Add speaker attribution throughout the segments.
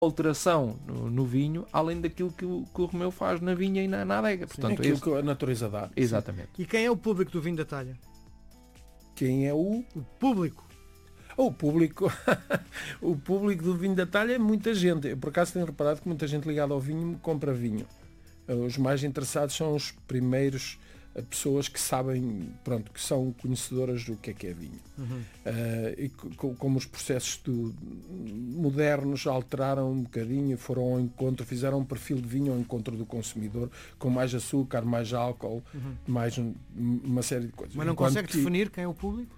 Speaker 1: alteração no vinho, além daquilo que o Romeu faz na vinha e na adega. Portanto,
Speaker 2: aquilo que a natureza dá.
Speaker 1: Exatamente.
Speaker 3: E quem é o público do vinho da talha?
Speaker 2: Quem é o
Speaker 3: público?
Speaker 2: O público. O público do vinho da talha é muita gente. Eu, por acaso, tenho reparado que muita gente ligada ao vinho compra vinho. Os mais interessados são os primeiros pessoas que sabem, pronto, que são conhecedoras do que é vinho. E como os processos modernos alteraram um bocadinho, foram ao encontro, fizeram um perfil de vinho ao encontro do consumidor, com mais açúcar, mais álcool, mais uma série de coisas.
Speaker 3: Mas não consegue definir quem é o público?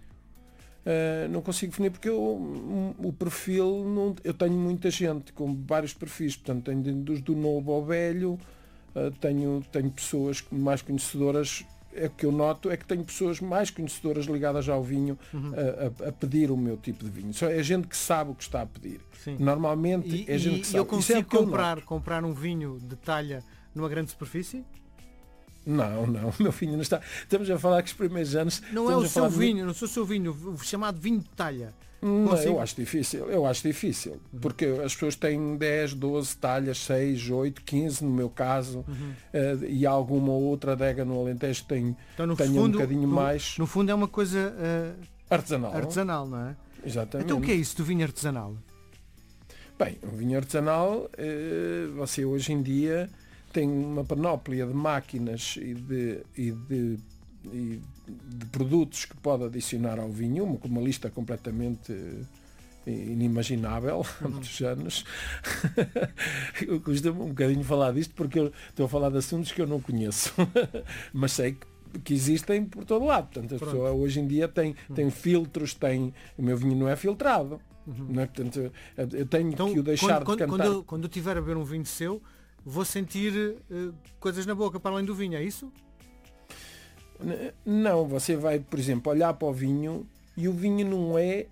Speaker 2: Não consigo definir porque o perfil, eu tenho muita gente com vários perfis, portanto tenho do novo ao velho. Tenho pessoas mais conhecedoras, é o que eu noto, é que tenho pessoas mais conhecedoras ligadas ao vinho a pedir o meu tipo de vinho. Só é gente que sabe o que está a pedir.
Speaker 3: Sim.
Speaker 2: Normalmente é gente que sabe.
Speaker 3: Eu consigo comprar um vinho de talha numa grande superfície?
Speaker 2: Não, o meu vinho não está. Estamos a falar que os primeiros anos...
Speaker 3: Não é o seu vinho, não sou o seu vinho, o chamado vinho de talha.
Speaker 2: Não, eu acho difícil, porque as pessoas têm 10, 12 talhas, 6, 8, 15 no meu caso, e há alguma outra adega no Alentejo que tem um bocadinho mais.
Speaker 3: No fundo é uma coisa
Speaker 2: artesanal,
Speaker 3: não é?
Speaker 2: Exatamente.
Speaker 3: Então o que é isso do vinho artesanal?
Speaker 2: Bem, o vinho artesanal, você hoje em dia tem uma panóplia de máquinas e de produtos que pode adicionar ao vinho, com uma lista completamente inimaginável há muitos anos. Custa-me um bocadinho falar disto porque eu estou a falar de assuntos que eu não conheço, mas sei que existem por todo lado. Portanto, a pessoa hoje em dia tem filtros, o meu vinho não é filtrado. Não é? Portanto, eu tenho que o deixar de cantar.
Speaker 3: Quando eu estiver a beber um vinho seu, vou sentir coisas na boca para além do vinho, é isso?
Speaker 2: Não, você vai, por exemplo, olhar para o vinho e o vinho não é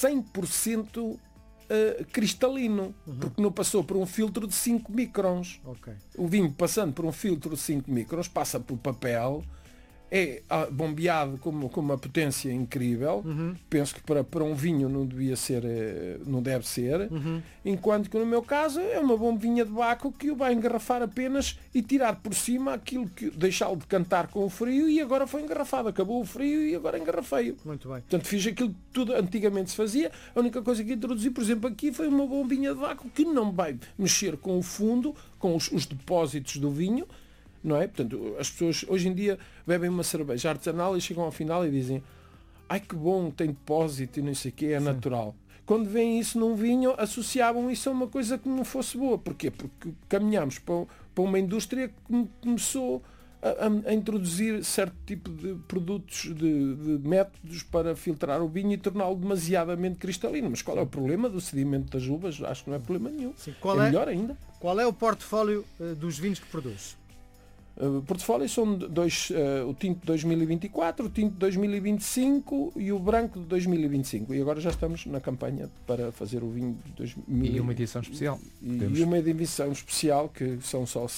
Speaker 2: 100% cristalino, porque não passou por um filtro de 5 microns.
Speaker 3: Okay.
Speaker 2: O vinho, passando por um filtro de 5 microns, passa por papel, é bombeado com uma potência incrível. Penso que para um vinho não deve ser, enquanto que no meu caso é uma bombinha de vácuo que o vai engarrafar apenas e tirar por cima aquilo que deixá-lo de cantar com o frio, e agora foi engarrafado, acabou o frio e agora engarrafei-o.
Speaker 3: Muito bem.
Speaker 2: Portanto, fiz aquilo que tudo antigamente se fazia. A única coisa que introduzi, por exemplo, aqui foi uma bombinha de vácuo que não vai mexer com o fundo, com os depósitos do vinho. Não é? Portanto, as pessoas hoje em dia bebem uma cerveja artesanal e chegam ao final e dizem: ai que bom, tem depósito e não sei o que, é natural. Quando veem isso num vinho, associavam isso a uma coisa que não fosse boa. Porquê? Porque caminhamos para uma indústria que começou a introduzir certo tipo de produtos, de métodos para filtrar o vinho e torná-lo demasiadamente cristalino. Mas qual é o problema do sedimento das uvas? Acho que não é problema nenhum.
Speaker 3: Sim.
Speaker 2: Melhor ainda.
Speaker 3: Qual é o portfólio dos vinhos que produz?
Speaker 2: Portfólio são o tinto de 2024, o tinto de 2025 e o branco de 2025. E agora já estamos na campanha para fazer o vinho de 2025.
Speaker 1: E uma edição especial.
Speaker 2: E uma edição especial que são só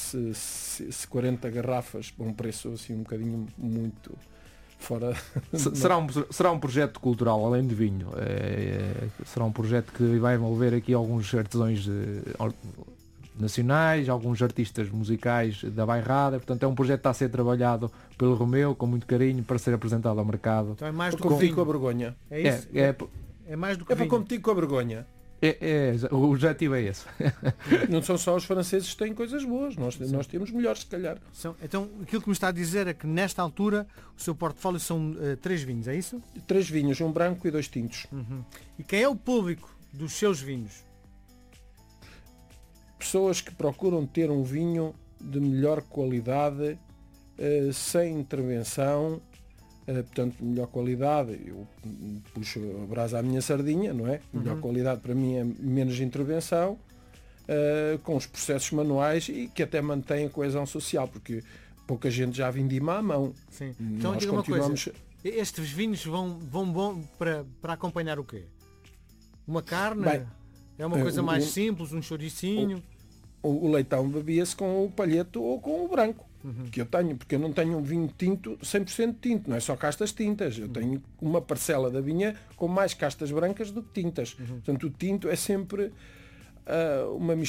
Speaker 2: 40 garrafas, por um preço assim um bocadinho muito fora.
Speaker 1: Será um projeto cultural, além de vinho. Será um projeto que vai envolver aqui alguns artesãos nacionais, alguns artistas musicais da bairrada. Portanto, é um projeto que está a ser trabalhado pelo Romeu com muito carinho para ser apresentado ao mercado.
Speaker 3: Então é mais do que
Speaker 2: competir com a vergonha.
Speaker 3: É isso? É mais do que
Speaker 2: para competir com a vergonha.
Speaker 1: O objetivo é esse.
Speaker 2: Não são só os franceses que têm coisas boas, nós temos melhores, se calhar.
Speaker 3: Então, aquilo que me está a dizer é que nesta altura o seu portfólio são 3 vinhos, é isso?
Speaker 2: 3 vinhos, um branco e 2 tintos.
Speaker 3: E quem é o público dos seus vinhos?
Speaker 2: Pessoas que procuram ter um vinho de melhor qualidade, sem intervenção, portanto, melhor qualidade, eu puxo a brasa à minha sardinha, não é? Melhor qualidade para mim é menos intervenção, com os processos manuais e que até mantém a coesão social, porque pouca gente já vindima à mão.
Speaker 3: Sim. Então diga uma coisa, estes vinhos vão para acompanhar o quê? Uma carne?
Speaker 2: Bem,
Speaker 3: é uma coisa mais simples, um chouricinho?
Speaker 2: O leitão bebia-se com o palheto ou com o branco, que eu tenho, porque eu não tenho um vinho tinto 100% tinto, não é só castas tintas. Eu tenho uma parcela da vinha com mais castas brancas do que tintas. Portanto, o tinto é sempre uma